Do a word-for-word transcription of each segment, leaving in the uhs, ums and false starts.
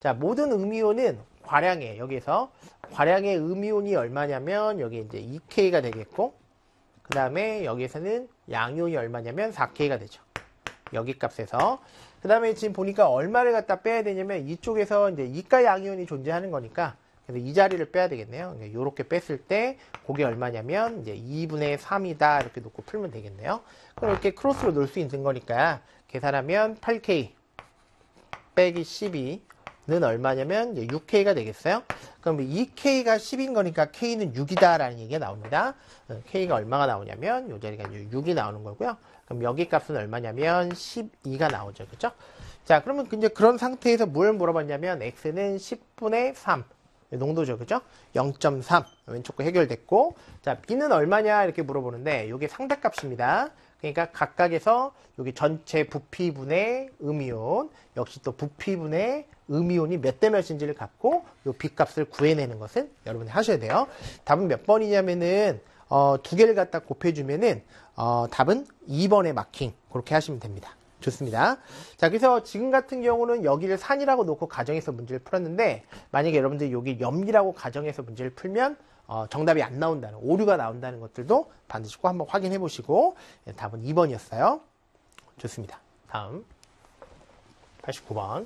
자, 모든 음이온은 과량이에요. 여기서 과량의 음이온이 얼마냐면 여기 이제 이 케이가 되겠고, 그 다음에 여기서는 양이온이 얼마냐면 사 케이가 되죠. 여기 값에서. 그 다음에 지금 보니까 얼마를 갖다 빼야 되냐면 이쪽에서 이제 이가 양이온이 존재하는 거니까 그래서 이 자리를 빼야 되겠네요. 이렇게 뺐을 때 그게 얼마냐면 이제 이분의 삼이다 이렇게 놓고 풀면 되겠네요. 그럼 이렇게 크로스로 놓을 수 있는 거니까 계산하면 팔 케이 빼기 십이는 얼마냐면 이제 육 케이가 되겠어요. 그럼 이 케이가 십인 거니까 K는 육이다 라는 얘기가 나옵니다. K가 얼마가 나오냐면 이 자리가 이제 육이 나오는 거고요. 그럼 여기 값은 얼마냐면 십이가 나오죠. 그죠? 자, 그러면 이제 그런 상태에서 뭘 물어봤냐면 X는 십분의 삼 농도죠. 그죠? 영 점 삼 왼쪽 거 해결됐고, 자, B는 얼마냐 이렇게 물어보는데 이게 상대값입니다. 그러니까 각각에서 여기 전체 부피분의 음이온, 역시 또 부피분의 음이온이 몇 대 몇인지를 갖고 이 B값을 구해내는 것은 여러분이 하셔야 돼요. 답은 몇 번이냐면은 어, 두 개를 갖다 곱해주면은 어, 답은 이 번에 마킹 그렇게 하시면 됩니다. 좋습니다. 자, 그래서 지금 같은 경우는 여기를 산이라고 놓고 가정에서 문제를 풀었는데, 만약에 여러분들이 여기 염이라고 가정해서 문제를 풀면 어, 정답이 안 나온다는, 오류가 나온다는 것들도 반드시 꼭 한번 확인해 보시고, 예, 답은 이 번이었어요. 좋습니다. 다음 팔십구 번.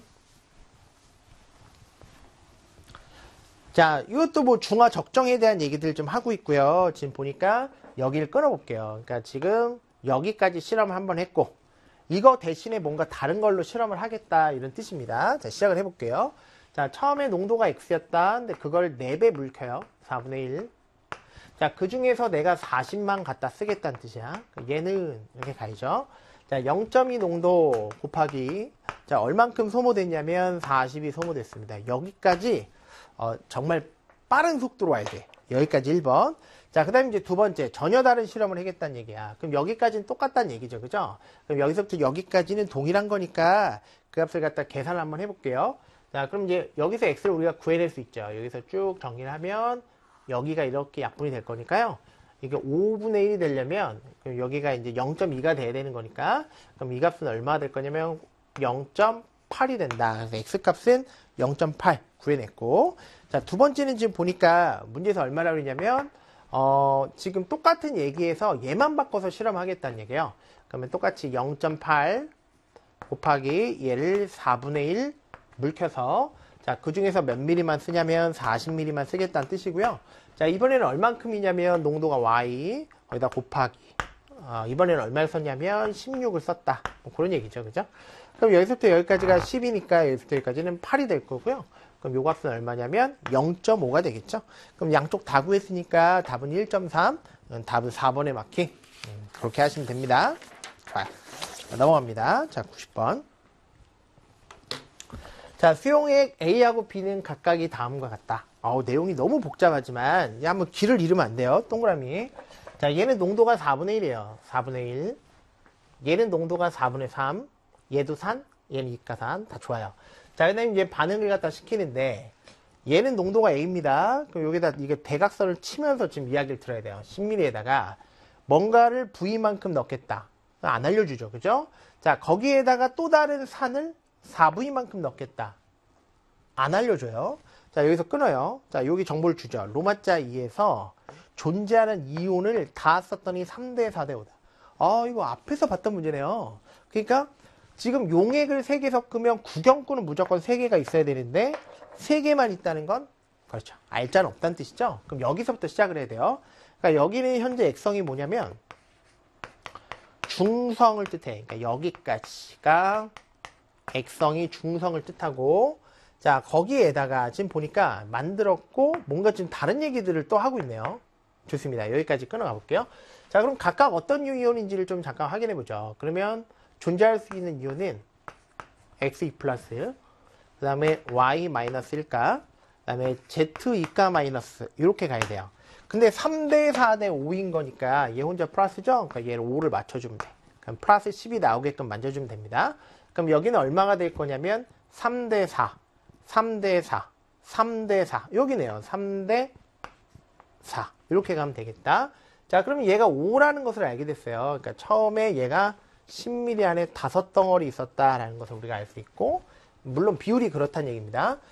자, 이것도 뭐 중화 적정에 대한 얘기들 좀 하고 있고요. 지금 보니까 여기를 끊어볼게요. 그러니까 지금 여기까지 실험을 한번 했고, 이거 대신에 뭔가 다른 걸로 실험을 하겠다 이런 뜻입니다. 자, 시작을 해볼게요. 자, 처음에 농도가 X였다. 근데 그걸 네 배 물켜요. 사분의 일. 자, 그 중에서 내가 사십만 갖다 쓰겠다는 뜻이야. 얘는 이렇게 가야죠. 자, 영 점 이 농도 곱하기, 자, 얼만큼 소모됐냐면 사십이 소모됐습니다. 여기까지 어, 정말 빠른 속도로 와야 돼. 여기까지 일 번. 자, 그 다음에 이제 두 번째, 전혀 다른 실험을 하겠다는 얘기야. 그럼 여기까지는 똑같다는 얘기죠. 그죠? 그럼 여기서부터 여기까지는 동일한 거니까 그 값을 갖다 계산을 한번 해볼게요. 자, 그럼 이제 여기서 x를 우리가 구해낼 수 있죠. 여기서 쭉 정리를 하면 여기가 이렇게 약분이 될 거니까요. 이게 오분의 일이 되려면 여기가 이제 영 점 이가 돼야 되는 거니까, 그럼 이 값은 얼마가 될 거냐면 영 점 팔이 된다. 그래서 x값은 영 점 팔 구해냈고, 자, 두 번째는 지금 보니까 문제에서 얼마라고 그러냐면 어, 지금 똑같은 얘기에서 얘만 바꿔서 실험하겠다는 얘기예요. 그러면 똑같이 영 점 팔 곱하기 얘를 사분의 일 물켜서, 자, 그 중에서 몇 미리만 쓰냐면 사십 미리만 쓰겠다는 뜻이고요. 자, 이번에는 얼만큼이냐면 농도가 Y, 거기다 곱하기. 어, 이번에는 얼마를 썼냐면 십육을 썼다. 뭐 그런 얘기죠. 그죠? 그럼 여기서부터 여기까지가 십이니까 여기서부터 여기까지는 팔이 될 거고요. 그럼 요 값은 얼마냐면 영 점 오가 되겠죠. 그럼 양쪽 다 구했으니까 답은 일 점 삼, 답은 사 번에 마킹. 음, 그렇게 하시면 됩니다. 좋아요. 자, 넘어갑니다. 자, 구십 번. 자, 수용액 A하고 B는 각각이 다음과 같다. 어우, 내용이 너무 복잡하지만 한번 길을 잃으면 안 돼요. 동그라미. 자, 얘는 농도가 사분의 일이에요. 사분의 일. 얘는 농도가 사분의 삼. 얘도 산, 얘는 이가산. 다 좋아요. 자, 그 다음에 이제 반응을 갖다 시키는데, 얘는 농도가 A입니다. 그럼 여기다 이게 대각선을 치면서 지금 이야기를 들어야 돼요. 십 밀리미터에다가 뭔가를 V만큼 넣겠다. 안 알려주죠. 그죠? 자, 거기에다가 또 다른 산을 사 브이만큼 넣겠다. 안 알려줘요. 자, 여기서 끊어요. 자, 여기 정보를 주죠. 로마자 이에서 존재하는 이온을 다 썼더니 삼 대 사 대 오다. 아, 이거 앞에서 봤던 문제네요. 그러니까 지금 용액을 세 개 섞으면 구경꾼은 무조건 세 개가 있어야 되는데 세 개만 있다는 건, 그렇죠, 알자는 없다는 뜻이죠. 그럼 여기서부터 시작을 해야 돼요. 그러니까 여기는 현재 액성이 뭐냐면 중성을 뜻해. 그러니까 여기까지가 액성이 중성을 뜻하고, 자, 거기에다가 지금 보니까 만들었고 뭔가 지금 다른 얘기들을 또 하고 있네요. 좋습니다. 여기까지 끊어가 볼게요. 자, 그럼 각각 어떤 이온인지를 좀 잠깐 확인해 보죠. 그러면 존재할 수 있는 이온은 엑스 이 플러스, 그 다음에 Y 마이너스 일가, 그 다음에 Z 이가 마이너스, 이렇게 가야 돼요. 근데 삼 대 사 대 오인 거니까 얘 혼자 플러스죠? 그러니까 얘를 오를 맞춰주면 돼. 그럼 플러스 십이 나오게끔 만져주면 됩니다. 그럼 여기는 얼마가 될 거냐면 삼 대 사, 삼 대 사, 삼 대 사, 여기네요. 삼 대 사. 이렇게 가면 되겠다. 자, 그러면 얘가 오라는 것을 알게 됐어요. 그러니까 처음에 얘가 십 밀리미터 안에 다섯 덩어리 있었다라는 것을 우리가 알 수 있고, 물론 비율이 그렇다는 얘기입니다.